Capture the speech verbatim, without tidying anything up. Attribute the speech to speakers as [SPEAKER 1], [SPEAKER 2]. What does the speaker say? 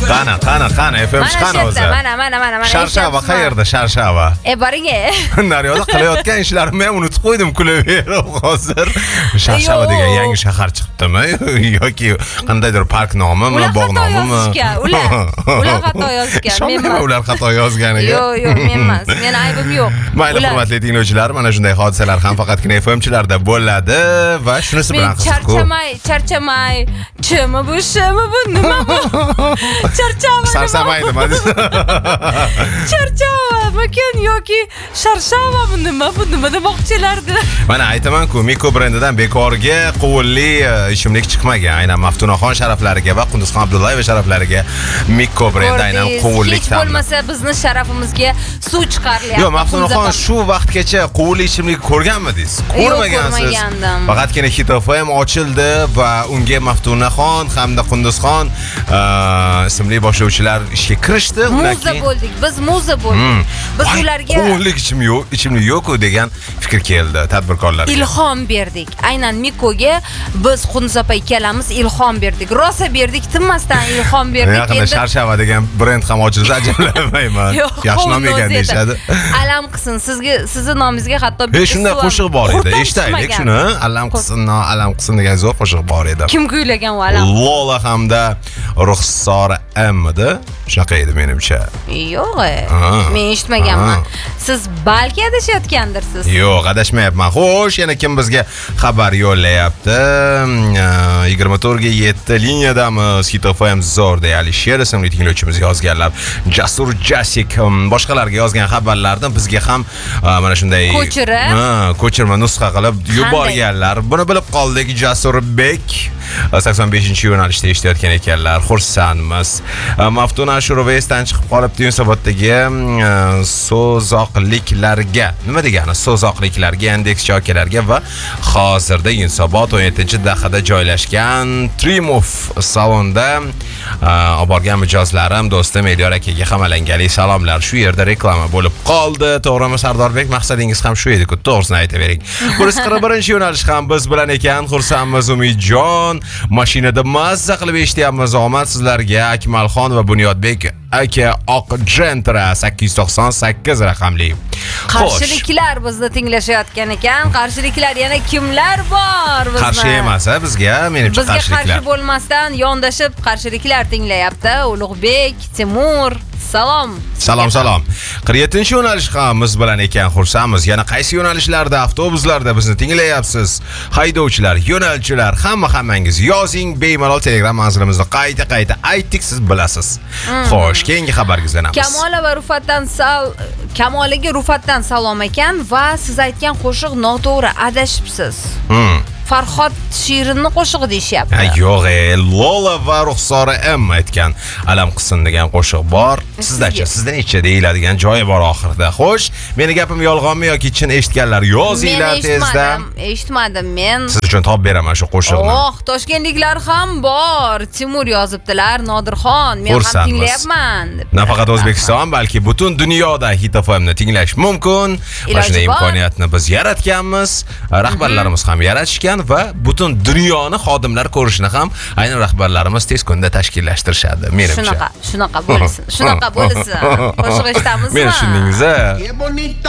[SPEAKER 1] Qani, qani, qani, F M chiqani o'zi.
[SPEAKER 2] Mana, mana, mana, mana.
[SPEAKER 1] Sharshava qayerda, Sharshava?
[SPEAKER 2] E, boring-e.
[SPEAKER 1] Daryoda qilayotgan ishlarimni ham unutib qo'ydim, kulaverib hozir. Sharshava degan yangi shahar chiqibdimi yoki qandaydir park nomimi, bog' nomimi?
[SPEAKER 2] Ular, ular xato yozgan, men emas.
[SPEAKER 1] Ular xato yozganiga.
[SPEAKER 2] Yo'q, yo'q, men emas. Men aybim yo'q.
[SPEAKER 1] Mayli, hurmatli tinglovchilar, mana shunday hodisalar ham faqatgina F M chilarda bo'ladi va shunisi bilan qiziq-ku.
[SPEAKER 2] Charchamay, charchamay. Chimi bu, shimi bu, nima bu? Charchamay.
[SPEAKER 1] Sarsamaydi, mana.
[SPEAKER 2] Charchava ekan yoki Sharshava nima bu, nima demoqchilardi?
[SPEAKER 1] Mana aytaman-ku, Miko brendidan bekorga quvurli ichimlik chiqmagan. Aynan Maftunaxon sharaflariga va Qunduzxon Abdullayeva sharaflariga Miko brendi aynan quvurlik
[SPEAKER 2] hech bo'lmasa bizni sharafimizga suv chiqarilyapti.
[SPEAKER 1] Yo'q, Maftunaxon shu vaqtgacha quvurli ichimlik ko'rganmidingiz? Ko'rmagansiz. Faqatgina Hit F M ochildi va unga Maftunaxon hamda Qunduzxon ismli boshlovchilar ishga kirishdi.
[SPEAKER 2] Muza bo'ldik. Biz muza bo'ldik. Biz ularga
[SPEAKER 1] quvurlik ichimlik yo'q, ichimlik yo'q-ku degan fikr keldi tadbirkorlarga.
[SPEAKER 2] Ilhom berdik. Aynan Mikoga biz Qunduz opa ikkalamiz ilhom berdik. Rosa berdik, tinmasdan ilhom berdik.
[SPEAKER 1] Yaqinda Sharshava degan brend ham ochilsa ajablanmayman. Yaxshi nom ekan deyshadi.
[SPEAKER 2] Alam qilsin sizga, sizni nomingizga hatto
[SPEAKER 1] bitta shunday qo'shiq bor edi. Eshitaylik shuni. Alam qilsin, no, alam qilsin degan zo'r qo'shiq bor edi.
[SPEAKER 2] Kim kuylagan u alam?
[SPEAKER 1] Lola hamda Ruxsora M-da. Shunaqa edi menimcha.
[SPEAKER 2] Yo'q, men eshitmaganman. Siz balki adashayotgandirsiz.
[SPEAKER 1] Yo'q, adashmayapman. Xo'sh, yana kim bizga xabar yo'llayapti? yigirma to'rt ga yetti liniyadamiz. Hit F M zo'r deya Alisher ismli tinglovchimiz yozganlar. Jasur Jasik boshqalarga yozgan xabarlardan bizga ham mana shunday
[SPEAKER 2] ko'chirib,
[SPEAKER 1] ha, ko'chirma nusxa qilib yuborganlar. Buni bilib qoldik. Jasurbek sakson beshinchi yo'nalishda eshitayotgan ekanlar. Xursandmiz. Maftuna Ashurova esdan chiqib qolibdi Yunusoboddagi so'zoqliklarga. Nima degani? So'zoqliklarga, indekschi akalarga va hozirda Yunusobod o'n yettinchi dahada joylashgan Trimov salonda olib borgan mijozlarim, do'stim Elyor akaga ham alangali salomlar. Shu yerda reklama bo'lib qoldi. To'g'rimi Sardorbek? Maqsadingiz ham shu edi-ku, to'g'risini aytavering. Biz qirq birinchi yo'nalish ham biz bilan ekan. Xursandmiz Umidjon. Mashinada mazza qilib eshityapmiz. Omad sizlarga. Akmalxon va Bunyodbek aka Oq Gentra sakkiz yuz to'qson sakkiz raqamli.
[SPEAKER 2] Qarshiliklar bizni tinglashayotgan ekan. Qarshiliklar yana kimlar bor bizni?
[SPEAKER 1] Qarshi emas, bizga, menimcha qarshiliklar.
[SPEAKER 2] Bizga qarshi bo'lmasdan yondashib qarshiliklar tinglayapti. Ulug'bek, Timur, salom.
[SPEAKER 1] Salom, salom. qirq yettinchi yo'nalish ham biz bilan ekan. Xursandmiz. Yana qaysi yo'nalishlarda, avtobuslarda bizni tinglayapsiz? Haydovchilar, yo'nalchilar, hamma hammangiz yozing. Bemalol Telegram manzilimizni qayta-qayta aytdik, siz bilasiz. Xo'sh, keyingi xabaringizdan.
[SPEAKER 2] Kamola va Rufatdan sal Kamolaga Rufatdan salom ekan va siz aytgan qo'shiq noto'g'ri, adashibsiz.
[SPEAKER 1] Hmm.
[SPEAKER 2] Farhod Shirinni qo'shig'i deyishyapti.
[SPEAKER 1] Ha, yo'q, Lola va Ruxsora M aytgan alam qilsin degan qo'shiq bor. Sizdachi, sizda necha deyiladigan joyi bor oxirida. Xo'sh, meni gapim yolg'onmi yoki chin eshitganlar yozinglar tezda.
[SPEAKER 2] Men eshitmadim, men.
[SPEAKER 1] Siz uchun topib beraman shu qo'shiqni.
[SPEAKER 2] Oh, toshkentliklar ham bor. Timur yozibdilar, Nodirxon, men ham tinglayapman.
[SPEAKER 1] Nafaqat O'zbekiston, balki butun dunyoda Hit F M ni tinglash mumkin. Mana shunday imkoniyatni biz yaratganmiz. Rahbarlarimiz ham yaratishgan va butun dunyoni xodimlar ko'rishni ham aynan rahbarlarimiz tez kunda tashkillashtirishadi, menimcha.
[SPEAKER 2] Shunaqa, shunaqa bo'lsin. Shunaqa bo'lsin. Qo'shiq eshitamizmi?
[SPEAKER 1] Men shundingiz-a.